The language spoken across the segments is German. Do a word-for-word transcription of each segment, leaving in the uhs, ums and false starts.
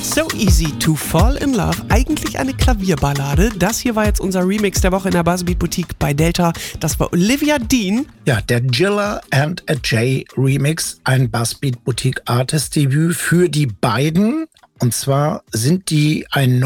So Easy to Fall in Love, eigentlich eine Klavierballade. Das hier war jetzt unser Remix der Woche in der Buzzbeat Boutique bei Delta. Das war Olivia Dean. Ja, der Jilla and a Jay Remix, ein Buzzbeat Boutique Artist Debüt für die beiden. Und zwar sind die ein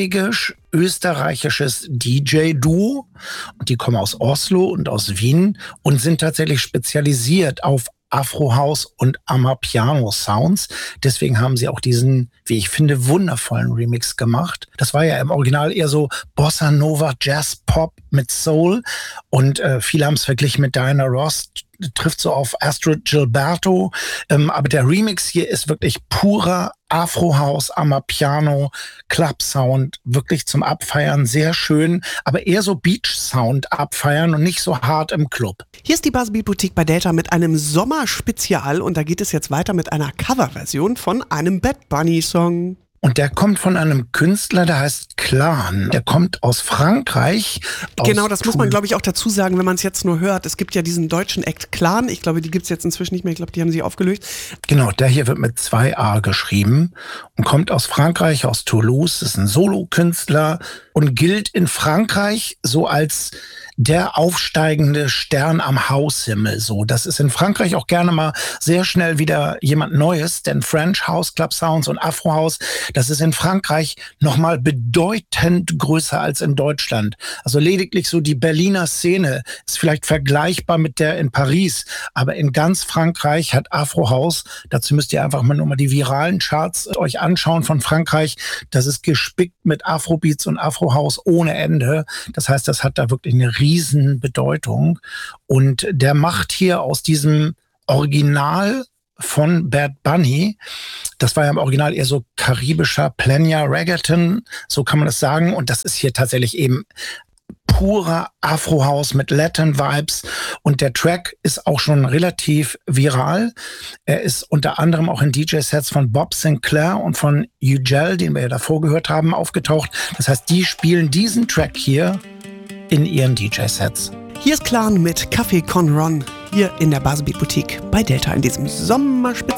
norwegisch-österreichisches D J-Duo. Und die kommen aus Oslo und aus Wien und sind tatsächlich spezialisiert auf Afro-House und Amapiano-Sounds. Deswegen haben sie auch diesen, wie ich finde, wundervollen Remix gemacht. Das war ja im Original eher so Bossa Nova, Jazz, Pop mit Soul. Und äh, viele haben es verglichen mit Diana Ross, trifft so auf Astrid Gilberto. Ähm, aber der Remix hier ist wirklich purer Afro-House, Amapiano, Club-Sound, wirklich zum Abfeiern, sehr schön, aber eher so Beach-Sound abfeiern und nicht so hart im Club. Hier ist die Buzzbeat Boutique bei Delta mit einem Sommerspezial und da geht es jetzt weiter mit einer Coverversion von einem Bad Bunny-Song. Und der kommt von einem Künstler, der heißt Clan. Der kommt aus Frankreich. Aus genau, das muss man, glaube ich, auch dazu sagen, wenn man es jetzt nur hört. Es gibt ja diesen deutschen Act Clan. Ich glaube, die gibt es jetzt inzwischen nicht mehr. Ich glaube, die haben sie aufgelöst. Genau, der hier wird mit zwei A geschrieben und kommt aus Frankreich, aus Toulouse. Ist ein Solokünstler und gilt in Frankreich so als der aufsteigende Stern am Haushimmel. So, das ist in Frankreich auch gerne mal sehr schnell wieder jemand Neues, denn French House, Club Sounds und Afro House, das ist in Frankreich nochmal bedeutend größer als in Deutschland. Also lediglich so die Berliner Szene ist vielleicht vergleichbar mit der in Paris, aber in ganz Frankreich hat Afro House, dazu müsst ihr einfach mal nur mal die viralen Charts euch anschauen von Frankreich, das ist gespickt mit Afrobeats und Afro House ohne Ende. Das heißt, das hat da wirklich eine Riesenbedeutung. Und der macht hier aus diesem Original von Bad Bunny, das war ja im Original eher so karibischer Plenya Reggaeton, so kann man das sagen. Und das ist hier tatsächlich eben purer Afro-House mit Latin-Vibes. Und der Track ist auch schon relativ viral. Er ist unter anderem auch in D J-Sets von Bob Sinclair und von Ugel, den wir ja davor gehört haben, aufgetaucht. Das heißt, die spielen diesen Track hier in ihren D J-Sets. Hier ist Clan mit Café Con Ron, hier in der Buzzbeat Boutique bei Delta in diesem Sommerspezial.